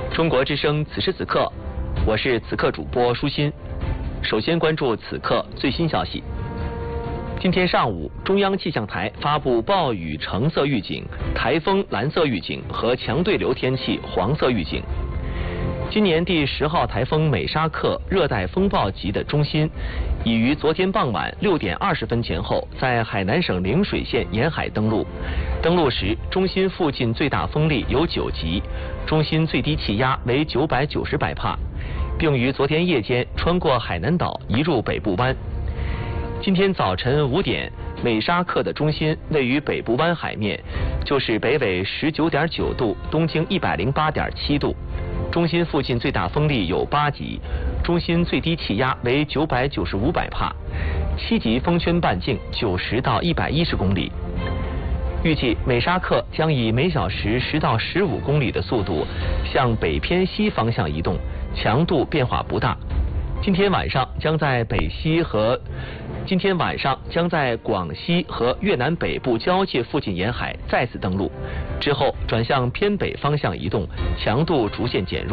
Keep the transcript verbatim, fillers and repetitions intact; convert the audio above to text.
中国之声此时此刻，我是此刻主播舒心。首先关注此刻最新消息。今天上午，中央气象台发布暴雨橙色预警、台风蓝色预警和强对流天气黄色预警。今年第十号台风美沙克热带风暴级的中心，已于昨天傍晚六点二十分前后在海南省陵水县沿海登陆。登陆时，中心附近最大风力有九级，中心最低气压为九百九十百帕，并于昨天夜间穿过海南岛移入北部湾。今天早晨五点，美沙克的中心位于北部湾海面，就是北纬十九点九度，东经一百零八点七度。中心附近最大风力有八级，中心最低气压为九百九十五百帕，七级风圈半径九十到一百一十公里。预计美沙克将以每小时十到十五公里的速度向北偏西方向移动，强度变化不大。今天晚上将在北西和今天晚上将在广西和越南北部交界附近沿海再次登陆，之后转向偏北方向移动，强度逐渐减弱。